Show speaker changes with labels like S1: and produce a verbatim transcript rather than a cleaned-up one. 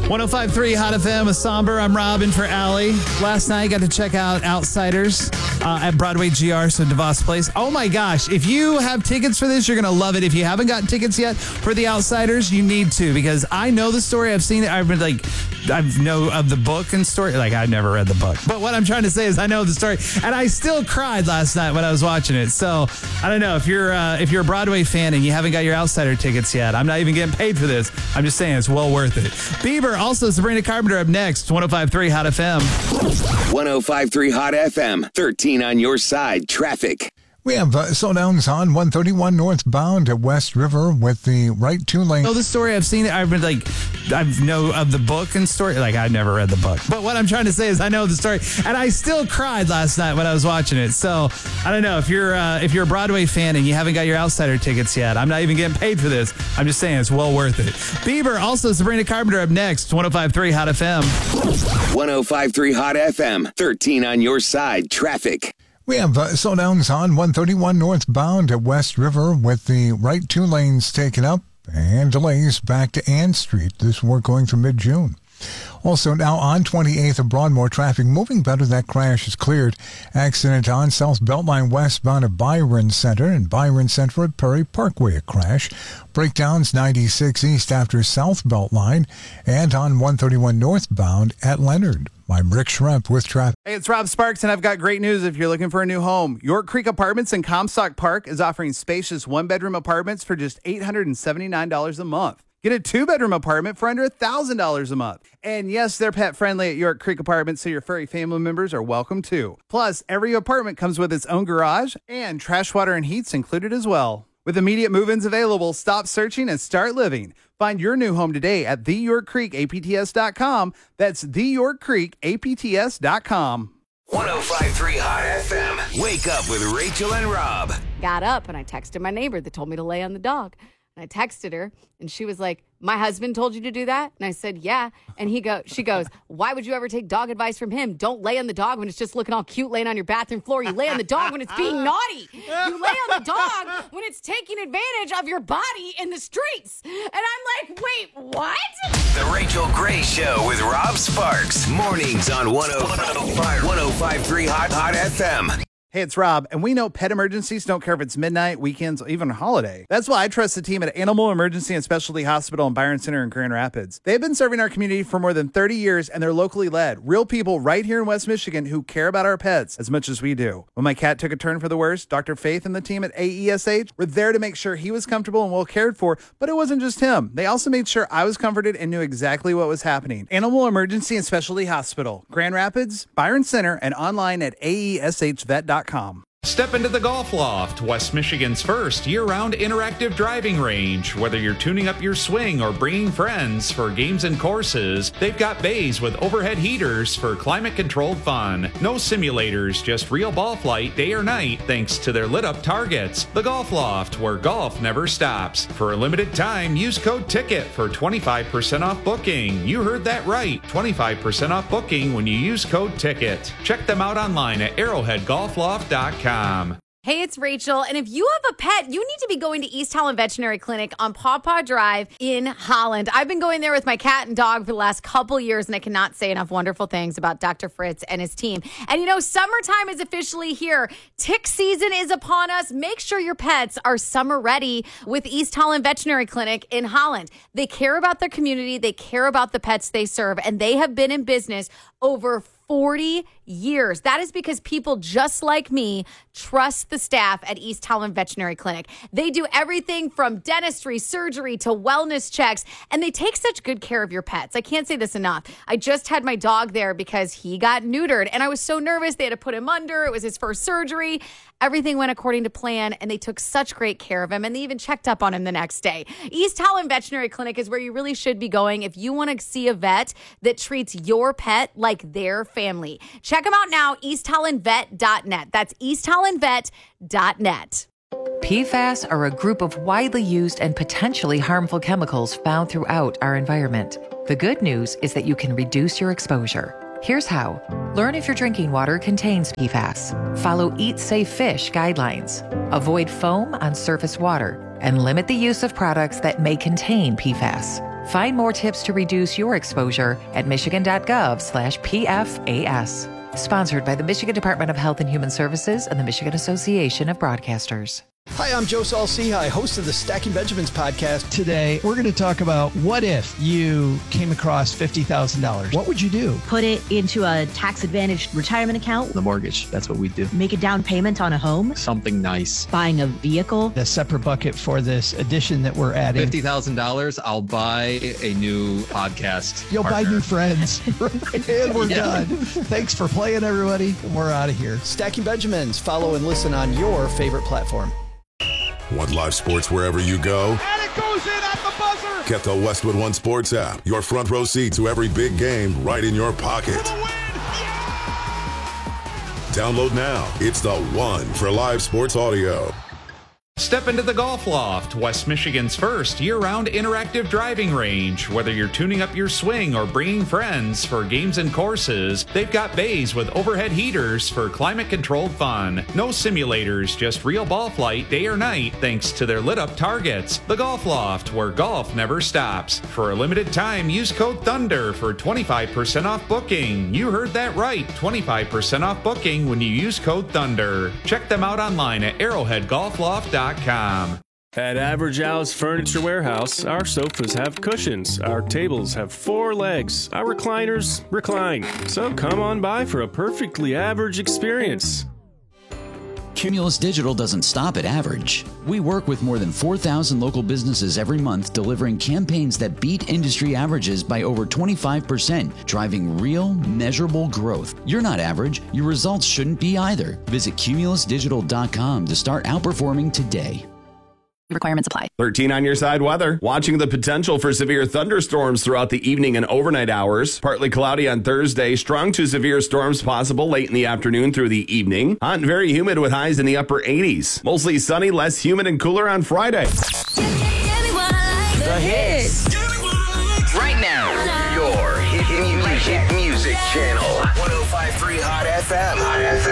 S1: one oh five point three Hot F M with Somber. I'm Robin for Allie. Last night, got to check out Outsiders uh, at Broadway G R, so DeVos Place. Oh my gosh, if you have tickets for this, you're going to love it. If you haven't gotten tickets yet for the Outsiders, you need to, because I know the story. I've seen it. I've been like, I know of the book and story. Like, I've never read the book. But what I'm trying to say is I know the story. And I still cried last night when I was watching it. So, I don't know. If you're uh, if you're a Broadway fan and you haven't got your Outsider tickets yet, I'm not even getting paid for this. I'm just saying it's well worth it. Bieber, also Sabrina Carpenter up next. one oh five point three Hot F M.
S2: one oh five point three Hot F M. thirteen on your side. Traffic.
S3: We have uh, slowdowns on one thirty-one northbound at West River with the right two lane.
S1: Know the story. I've seen it. I've been like, I know of the book and story. Like, I've never read the book. But what I'm trying to say is I know the story. And I still cried last night when I was watching it. So, I don't know. If you're uh, if you're a Broadway fan and you haven't got your Outsider tickets yet, I'm not even getting paid for this. I'm just saying it's well worth it. Bieber, also Sabrina Carpenter up next. one oh five point three Hot F M.
S2: one oh five point three Hot F M. thirteen on your side. Traffic.
S3: We have uh, slowdowns on one thirty-one northbound at West River with the right two lanes taken up and delays back to Ann Street. This work going through mid-June. Also now on twenty-eighth of Broadmoor, traffic moving better. That crash is cleared. Accident on South Beltline westbound at Byron Center and Byron Center at Perry Parkway, a crash. Breakdowns ninety-six east after South Beltline and on one thirty-one northbound at Leonard. I'm Rick Schremp with traffic.
S1: Hey, it's Rob Sparks, and I've got great news if you're looking for a new home. York Creek Apartments in Comstock Park is offering spacious one-bedroom apartments for just eight hundred seventy-nine dollars a month. Get a two-bedroom apartment for under one thousand dollars a month. And yes, they're pet-friendly at York Creek Apartments, so your furry family members are welcome too. Plus, every apartment comes with its own garage, and trash, water, and heat's included as well. With immediate move-ins available, stop searching and start living. Find your new home today at the york creek a p t s dot com. That's the york creek a p t s dot com.
S2: one oh five point three Hot F M. Wake up with Rachel and Rob.
S4: Got up and I texted my neighbor that told me to lay on the dog. And I texted her and she was like, my husband told you to do that? And I said, yeah. And he go, she goes, why would you ever take dog advice from him? Don't lay on the dog when it's just looking all cute laying on your bathroom floor. You lay on the dog when it's being naughty. You lay on the dog when it's taking advantage of your body in the streets. And I'm like, wait, what?
S2: The Rachel Gray Show with Rob Sparks. Mornings on one oh five point three Hot Hot F M.
S1: Hey, it's Rob, and we know pet emergencies don't care if it's midnight, weekends, or even a holiday. That's why I trust the team at Animal Emergency and Specialty Hospital in Byron Center in Grand Rapids. They've been serving our community for more than thirty years, and they're locally led. Real people right here in West Michigan who care about our pets as much as we do. When my cat took a turn for the worse, Doctor Faith and the team at A E S H were there to make sure he was comfortable and well cared for, but it wasn't just him. They also made sure I was comforted and knew exactly what was happening. Animal Emergency and Specialty Hospital, Grand Rapids, Byron Center, and online at A E S H vet dot com.
S5: Step into the Golf Loft, West Michigan's first year-round interactive driving range. Whether you're tuning up your swing or bringing friends for games and courses, they've got bays with overhead heaters for climate-controlled fun. No simulators, just real ball flight day or night thanks to their lit-up targets. The Golf Loft, where golf never stops. For a limited time, use code TICKET for twenty-five percent off booking. You heard that right, twenty-five percent off booking when you use code TICKET. Check them out online at arrowhead golf loft dot com.
S4: Hey, it's Rachel, and if you have a pet, you need to be going to East Holland Veterinary Clinic on Paw Paw Drive in Holland. I've been going there with my cat and dog for the last couple years, and I cannot say enough wonderful things about Doctor Fritz and his team. And you know, summertime is officially here. Tick season is upon us. Make sure your pets are summer ready with East Holland Veterinary Clinic in Holland. They care about their community. They care about the pets they serve, and they have been in business over forty years. That is because people just like me trust the staff at East Holland Veterinary Clinic. They do everything from dentistry, surgery to wellness checks, and they take such good care of your pets. I can't say this enough. I just had my dog there because he got neutered, and I was so nervous. They had to put him under. It was his first surgery. Everything went according to plan, and they took such great care of him, and they even checked up on him the next day. East Holland Veterinary Clinic is where you really should be going if you want to see a vet that treats your pet like their family. Check them out now, east holland vet dot net. That's east holland vet dot net.
S6: P FAS are a group of widely used and potentially harmful chemicals found throughout our environment. The good news is that you can reduce your exposure. Here's how. Learn if your drinking water contains P FAS. Follow Eat Safe Fish guidelines. Avoid foam on surface water and limit the use of products that may contain P FAS. Find more tips to reduce your exposure at michigan.gov slash PFAS. Sponsored by the Michigan Department of Health and Human Services and the Michigan Association of Broadcasters.
S7: Hi, I'm Joe Saul-Sehy, host of the Stacking Benjamins podcast.
S8: Today, we're going to talk about what if you came across fifty thousand dollars? What would you do?
S9: Put it into a tax-advantaged retirement account.
S10: The mortgage, that's what we do.
S9: Make a down payment on a home.
S10: Something nice.
S9: Buying a vehicle.
S8: A separate bucket for this addition that we're adding.
S10: fifty thousand dollars, I'll buy a new podcast
S8: You'll
S10: partner.
S8: buy new friends. And we're
S10: Yeah.
S8: done. Thanks for playing, everybody. We're out of here.
S7: Stacking Benjamins. Follow and listen on your favorite platform.
S11: Want live sports wherever you go?
S12: And it goes in at the buzzer!
S11: Get the Westwood One Sports app. Your front row seat to every big game right in your pocket.
S12: For the win! Yeah!
S11: Download now. It's the one for live sports audio.
S5: Step into the Golf Loft, West Michigan's first year-round interactive driving range. Whether you're tuning up your swing or bringing friends for games and courses, they've got bays with overhead heaters for climate-controlled fun. No simulators, just real ball flight day or night thanks to their lit-up targets. The Golf Loft, where golf never stops. For a limited time, use code THUNDER for twenty-five percent off booking. You heard that right, twenty-five percent off booking when you use code THUNDER. Check them out online at arrowhead golf loft dot com.
S13: At Average Al's Furniture Warehouse, our sofas have cushions, our tables have four legs, our recliners recline. So come on by for a perfectly average experience.
S14: Cumulus Digital doesn't stop at average. We work with more than four thousand local businesses every month, delivering campaigns that beat industry averages by over twenty-five percent, driving real, measurable growth. You're not average. Your results shouldn't be either. Visit cumulus digital dot com to start outperforming today.
S15: Requirements apply.
S16: thirteen on your side weather. Watching the potential for severe thunderstorms throughout the evening and overnight hours. Partly cloudy on Thursday. Strong to severe storms possible late in the afternoon through the evening. Hot and very humid with highs in the upper eighties. Mostly sunny, less humid and cooler on Friday.
S2: The hits. Right now, your hit music, music channel. one oh five point three Hot F M. Hot F M.